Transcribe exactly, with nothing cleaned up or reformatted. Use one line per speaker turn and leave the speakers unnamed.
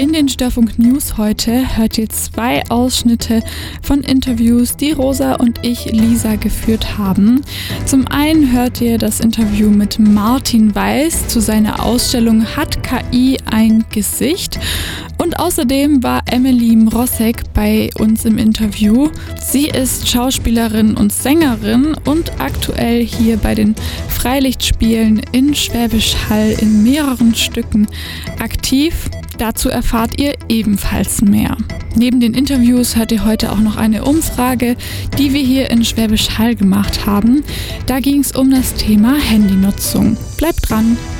In den Störfunk News heute hört ihr zwei Ausschnitte von Interviews, die Rosa und ich, Lisa, geführt haben. Zum einen hört ihr das Interview mit Martin Weiß zu seiner Ausstellung Hat K I ein Gesicht? Und außerdem war Emily Mrozek bei uns im Interview. Sie ist Schauspielerin und Sängerin und aktuell hier bei den Freilichtspielen in Schwäbisch Hall in mehreren Stücken aktiv. Dazu erfahrt ihr ebenfalls mehr. Neben den Interviews hört ihr heute auch noch eine Umfrage, die wir hier in Schwäbisch Hall gemacht haben. Da ging es um das Thema Handynutzung. Bleibt dran!